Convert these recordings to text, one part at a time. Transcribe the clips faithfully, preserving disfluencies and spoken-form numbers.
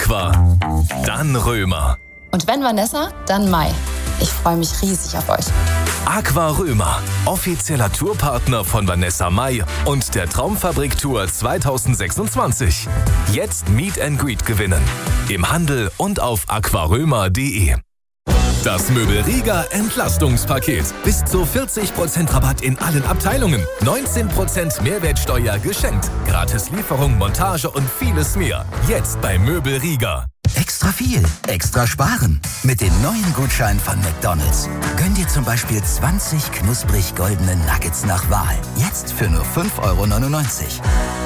Aqua, dann Römer. Und wenn Vanessa, dann Mai. Ich freue mich riesig auf euch. Aqua Römer, offizieller Tourpartner von Vanessa Mai und der Traumfabrik Tour zwanzig sechsundzwanzig. Jetzt Meet and Greet gewinnen. Im Handel und auf aquarömer punkt de. Das Möbel Rieger Entlastungspaket. Bis zu vierzig Prozent Rabatt in allen Abteilungen. neunzehn Prozent Mehrwertsteuer geschenkt. Gratis Lieferung, Montage und vieles mehr. Jetzt bei Möbel Rieger. Extra viel, extra sparen. Mit dem neuen Gutschein von McDonald's. Gönn dir zum Beispiel zwanzig knusprig goldene Nuggets nach Wahl. Jetzt für nur fünf Euro neunundneunzig.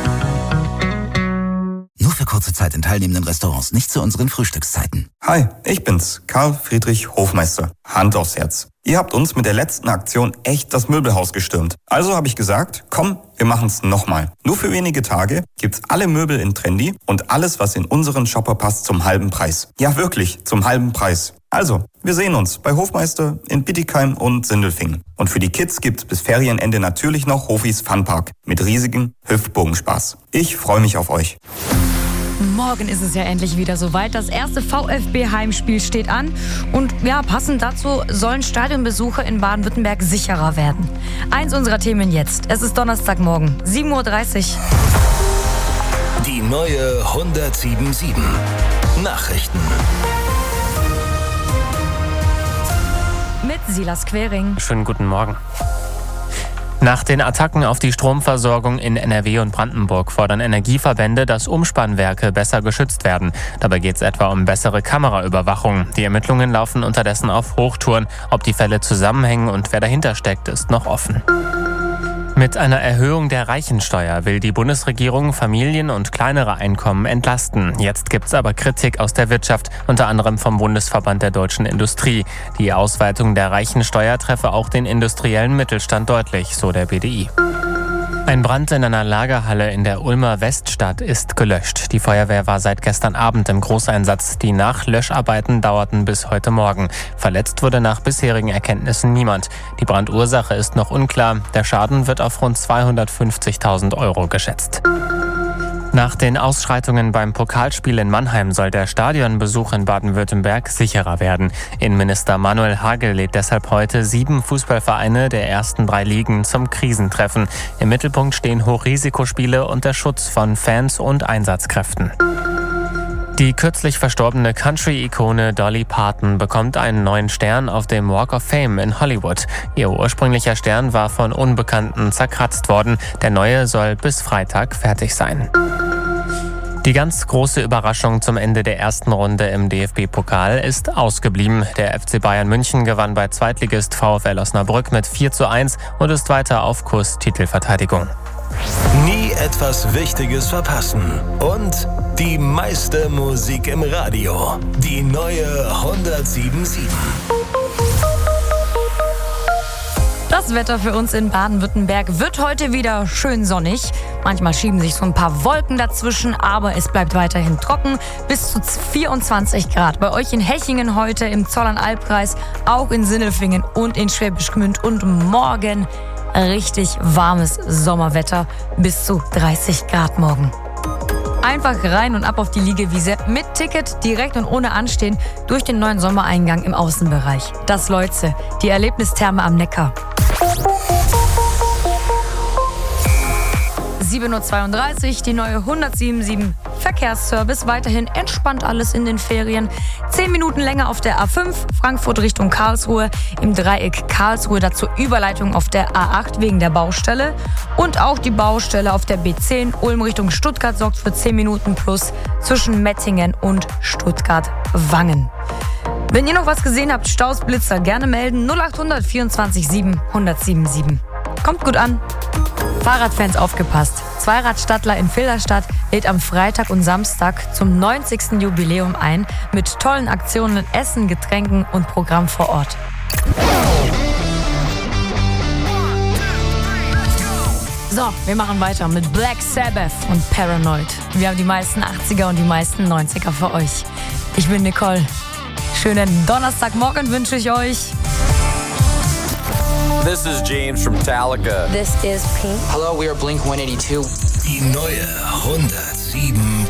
Nur für kurze Zeit in teilnehmenden Restaurants, nicht zu unseren Frühstückszeiten. Hi, ich bin's, Karl Friedrich Hofmeister. Hand aufs Herz. Ihr habt uns mit der letzten Aktion echt das Möbelhaus gestürmt. Also habe ich gesagt, komm, wir machen's nochmal. Nur für wenige Tage gibt's alle Möbel in Trendy und alles, was in unseren Shopper passt, zum halben Preis. Ja, wirklich, zum halben Preis. Also, wir sehen uns bei Hofmeister in Bietigheim und Sindelfingen. Und für die Kids gibt's bis Ferienende natürlich noch Hofis Funpark mit riesigem Hüftbogenspaß. Ich freue mich auf euch. Morgen ist es ja endlich wieder soweit. Das erste VfB-Heimspiel steht an. Und ja, passend dazu sollen Stadionbesucher in Baden-Württemberg sicherer werden. Eins unserer Themen jetzt. Es ist Donnerstagmorgen, sieben Uhr dreißig. Die neue hundertsieben Komma sieben. Nachrichten. Mit Silas Quering. Schönen guten Morgen. Nach den Attacken auf die Stromversorgung in N R W und Brandenburg fordern Energieverbände, dass Umspannwerke besser geschützt werden. Dabei geht es etwa um bessere Kameraüberwachung. Die Ermittlungen laufen unterdessen auf Hochtouren. Ob die Fälle zusammenhängen und wer dahinter steckt, ist noch offen. Mit einer Erhöhung der Reichensteuer will die Bundesregierung Familien und kleinere Einkommen entlasten. Jetzt gibt's aber Kritik aus der Wirtschaft, unter anderem vom Bundesverband der deutschen Industrie. Die Ausweitung der Reichensteuer treffe auch den industriellen Mittelstand deutlich, so der B D I. Ein Brand in einer Lagerhalle in der Ulmer Weststadt ist gelöscht. Die Feuerwehr war seit gestern Abend im Großeinsatz. Die Nachlöscharbeiten dauerten bis heute Morgen. Verletzt wurde nach bisherigen Erkenntnissen niemand. Die Brandursache ist noch unklar. Der Schaden wird auf rund zweihundertfünfzigtausend Euro geschätzt. Nach den Ausschreitungen beim Pokalspiel in Mannheim soll der Stadionbesuch in Baden-Württemberg sicherer werden. Innenminister Manuel Hagel lädt deshalb heute sieben Fußballvereine der ersten drei Ligen zum Krisentreffen. Im Mittelpunkt stehen Hochrisikospiele und der Schutz von Fans und Einsatzkräften. Die kürzlich verstorbene Country-Ikone Dolly Parton bekommt einen neuen Stern auf dem Walk of Fame in Hollywood. Ihr ursprünglicher Stern war von Unbekannten zerkratzt worden. Der neue soll bis Freitag fertig sein. Die ganz große Überraschung zum Ende der ersten Runde im D F B-Pokal ist ausgeblieben. Der F C Bayern München gewann bei Zweitligist VfL Osnabrück mit vier zu eins und ist weiter auf Kurs Titelverteidigung. Nie etwas Wichtiges verpassen. Und die meiste Musik im Radio. Die neue hundertsieben Komma sieben. Das Wetter für uns in Baden-Württemberg wird heute wieder schön sonnig. Manchmal schieben sich so ein paar Wolken dazwischen, aber es bleibt weiterhin trocken. Bis zu vierundzwanzig Grad. Bei euch in Hechingen heute, im Zollern-Albkreis, auch in Sindelfingen und in Schwäbisch Gmünd. Und morgen richtig warmes Sommerwetter. Bis zu dreißig Grad morgen. Einfach rein und ab auf die Liegewiese mit Ticket, direkt und ohne Anstehen durch den neuen Sommereingang im Außenbereich. Das Leutze, die Erlebnistherme am Neckar. sieben Uhr zweiunddreißig, die neue hundertsieben Komma sieben Verkehrsservice. Weiterhin entspannt alles in den Ferien. Zehn Minuten länger auf der A fünf, Frankfurt Richtung Karlsruhe. Im Dreieck Karlsruhe dazu Überleitung auf der A acht wegen der Baustelle. Und auch die Baustelle auf der B zehn, Ulm Richtung Stuttgart, sorgt für zehn Minuten plus zwischen Mettingen und Stuttgart-Wangen. Wenn ihr noch was gesehen habt, Staus, Blitzer, gerne melden. null acht hundert vierundzwanzig sieben hundertsieben sieben. Kommt gut an. Fahrradfans aufgepasst. Zweiradstadtler in Filderstadt lädt am Freitag und Samstag zum neunzigsten Jubiläum ein mit tollen Aktionen, Essen, Getränken und Programm vor Ort. So, wir machen weiter mit Black Sabbath und Paranoid. Wir haben die meisten achtziger und die meisten neunziger für euch. Ich bin Nicole. Schönen Donnerstagmorgen wünsche ich euch. This is James from Metallica. This is Pink. Hello, we are Blink one eighty-two. Die neue hundertsieben